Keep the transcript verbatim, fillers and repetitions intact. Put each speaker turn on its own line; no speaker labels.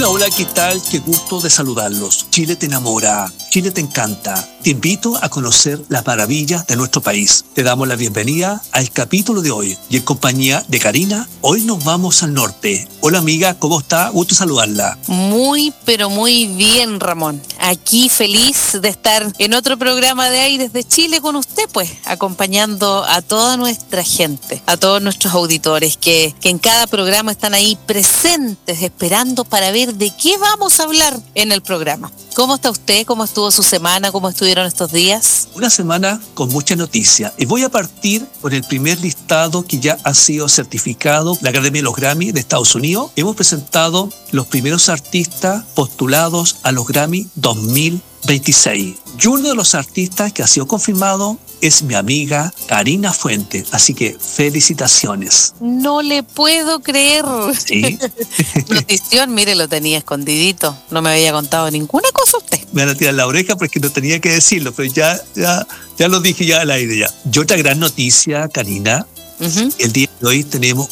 Hola, hola, ¿qué tal? Qué gusto de saludarlos. Chile te enamora, Chile te encanta. Te invito a conocer las maravillas de nuestro país. Te damos la bienvenida al capítulo de hoy y en compañía de Karina, hoy nos vamos al norte. Hola amiga, ¿cómo está? Gusto saludarla.
Muy, pero muy bien, Ramón. Aquí feliz de estar en otro programa de Aires de Chile con usted, pues, acompañando a toda nuestra gente, a todos nuestros auditores que, que en cada programa están ahí presentes, esperando para ver de qué vamos a hablar en el programa. ¿Cómo está usted? ¿Cómo estuvo su semana? ¿Cómo estuvieron estos días?
Una semana con mucha noticia. Y voy a partir por el primer listado que ya ha sido certificado, la Academia de los Grammy de Estados Unidos. Hemos presentado los primeros artistas postulados a los Grammy dos mil veintiséis. Y uno de los artistas que ha sido confirmado es mi amiga Karina Fuentes. Así que felicitaciones.
No le puedo creer.
Sí.
Notición, mire, lo tenía escondidito. No me había contado ninguna cosa usted.
Me van a tirar la oreja porque no tenía que decirlo, pero ya, ya, ya lo dije ya al aire ya. Y otra gran noticia, Karina. Uh-huh. El día de hoy tenemos